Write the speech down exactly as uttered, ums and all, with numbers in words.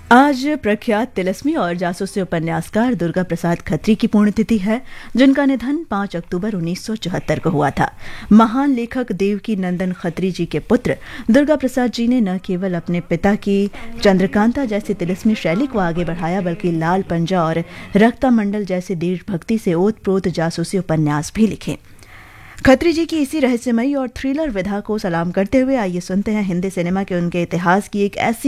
आज प्रख्यात तिलिस्मी और जासूसी उपन्यासकार दुर्गा प्रसाद खत्री की पुण्यतिथि है, जिनका निधन पाँच अक्टूबर उन्नीस सौ चौहत्तर को हुआ था। महान लेखक देवकी नंदन खत्री जी के पुत्र दुर्गा प्रसाद जी ने न केवल अपने पिता की चंद्रकांता जैसी तिलिस्मी शैली को आगे बढ़ाया, बल्कि लाल पंजा और रक्ता मंडल जैसे देशभक्ति से ओतप्रोत जासूसी उपन्यास भी लिखे। खत्री जी की इसी रहस्यमयी और थ्रिलर विधा को सलाम करते हुए आइए सुनते हैं हिंदी सिनेमा के उनके इतिहास की एक ऐसी